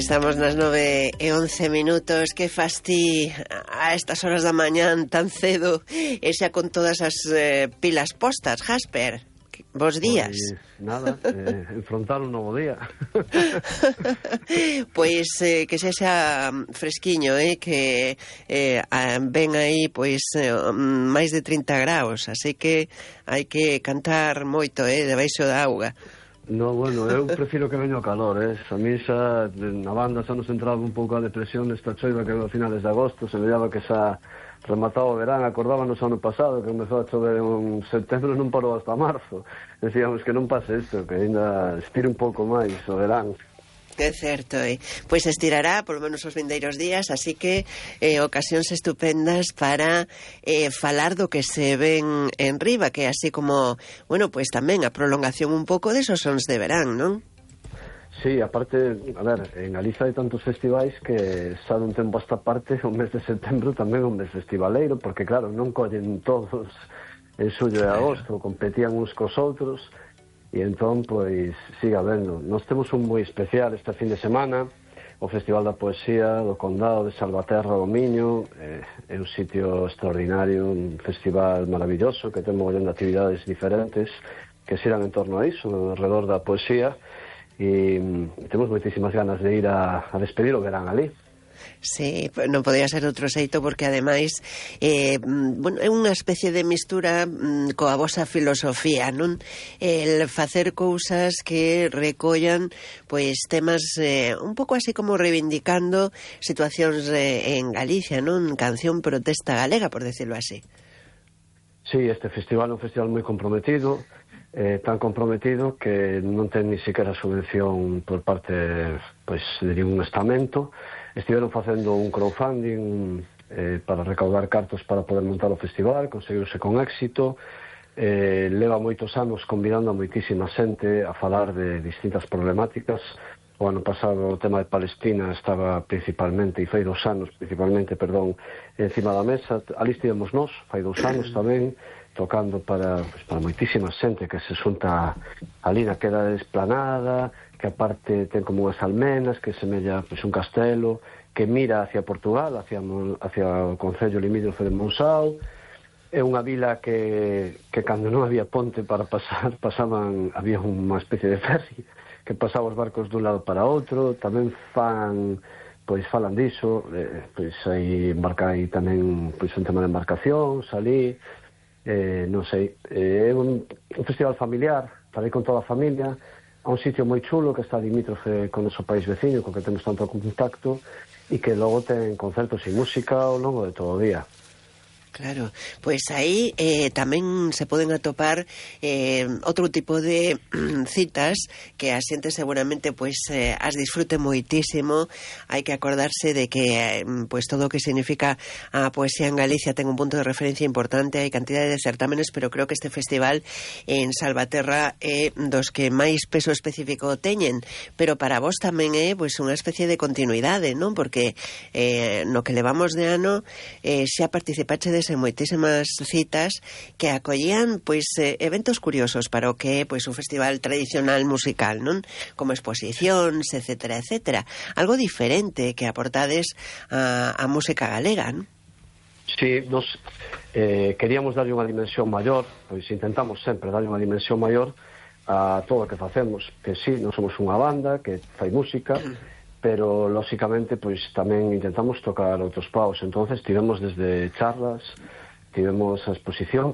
Estamos nas 9:11. Que fas ti a estas horas da mañán tan cedo e xa con todas as pilas postas, Jasper? Bos días. Pois nada, enfrontar un novo día. Pois que sexa fresquiño, que ven aí pois máis de 30 graus, así que hai que cantar moito, debaixo da auga. No, bueno, eu prefiro que veño o calor, A mí xa, na banda xa nos entraba un pouco a depresión desta choiva que a finales de agosto, se veía que xa remataba o verán. Acordábanos ano pasado que comezou a chover en setembro, non parou hasta marzo. Decíamos que non pase isto, que ainda estire un pouco máis o verán. É certo, Pois estirará por lo menos os vindeiros días, así que ocasións estupendas para falar do que se ven en riba, que así como, bueno, pois tamén a prolongación un pouco desos sons de verán, non? Sí, aparte, a ver, en Galiza hai tantos festivais que xa dun tempo a esta parte, o mes de setembro tamén é un mes festivaleiro, porque claro, non collen todos en xullo e agosto, competían uns cos outros. E entón, pois, siga habendo. Nós temos un moi especial este fin de semana, o Festival da Poesía do Condado de Salvaterra do Miño. É un sitio extraordinario, un festival maravilloso que ten mogollón de actividades diferentes que xiran en torno a iso, alrededor da poesía, e temos moitísimas ganas de ir a despedir o verán ali. Sí, non podía ser outro xeito porque ademais bueno, é unha especie de mistura coa vosa filosofía, non? El facer cousas que recollan pois temas un pouco así como reivindicando situacións en Galicia, non? Canción protesta galega, por decirlo así. Sí, este festival é un festival moi comprometido, tan comprometido que non ten ni siquiera subvención por parte, pois, de ningún estamento. Estiveron facendo un crowdfunding para recaudar cartos para poder montar o festival, conseguiuse con éxito. Leva moitos anos convidando a moitísima xente a falar de distintas problemáticas. O ano pasado o tema de Palestina estaba principalmente, e fai 2 anos principalmente, encima da mesa. Ali estivemos nós, fai 2 anos tamén, tocando para moitísima xente que se xunta ali na queda de Esplanada, que aparte ten como unhas almenas, que semella un castelo, que mira hacia Portugal, hacia o concello limítrofe de Monsao. É unha vila que cando non había ponte para pasar, había unha especie de ferry que pasaba os barcos dun lado para outro. Tamén falan diso, aí tamén un tema de embarcacións ali, non sei, é un festival familiar para ir con toda a familia, a un sitio moi chulo que está limítrofe con o noso país veciño, con que temos tanto contacto, e que logo ten concertos e música ao longo de todo o día. Claro, pois aí tamén se poden atopar outro tipo de citas que a xente seguramente pois as disfrute moitísimo. Hai que acordarse de que pois todo o que significa a poesía en Galicia ten un punto de referencia importante, hai cantidade de certámenes, pero creo que este festival en Salvaterra é dos que máis peso específico teñen, pero para vos tamén é pois unha especie de continuidade, non? Porque no que levamos de ano xa participachedes en moitísimas citas que acollían pois eventos curiosos para o que é pois un festival tradicional musical, non? Como exposicións, etcétera, etcétera. Algo diferente que aportades a música galega, non? Sí, nos queríamos darlle unha dimensión maior, pois intentamos sempre darlle unha dimensión maior a todo o que facemos, que sí, non somos unha banda que fai música, pero lóxicamente pois tamén intentamos tocar outros paus. Entonces tivemos desde charlas, tivemos a exposición